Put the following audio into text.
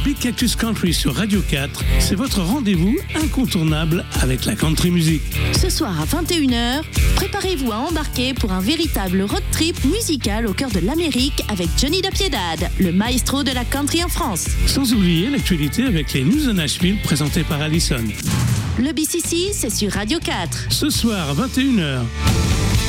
Big Cactus Country sur Radio 4, c'est votre rendez-vous incontournable avec la country music. Ce soir à 21h, préparez-vous à embarquer pour un véritable road trip musical au cœur de l'Amérique avec Johnny Dapiedad, le maestro de la country en France. Sans oublier l'actualité avec les News de Nashville présentées par Allison. Le BCC, c'est sur Radio 4. Ce soir à 21h.